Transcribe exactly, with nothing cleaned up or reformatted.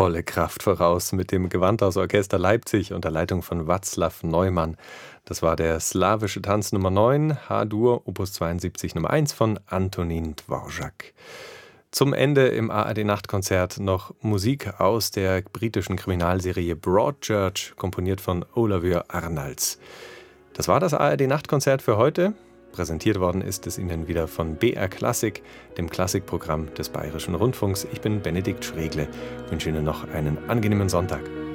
volle Kraft voraus mit dem Gewandhaus Orchester Leipzig unter Leitung von Václav Neumann. Das war der Slawische Tanz Nummer neun, H-Dur, Opus zweiundsiebzig Nummer eins von Antonín Dvořák. Zum Ende im A R D-Nachtkonzert noch Musik aus der britischen Kriminalserie Broadchurch, komponiert von Olafur Arnalds. Das war das A R D-Nachtkonzert für heute. Präsentiert worden ist es Ihnen wieder von B R Klassik, dem Klassikprogramm des Bayerischen Rundfunks. Ich bin Benedikt Schregle, wünsche Ihnen noch einen angenehmen Sonntag.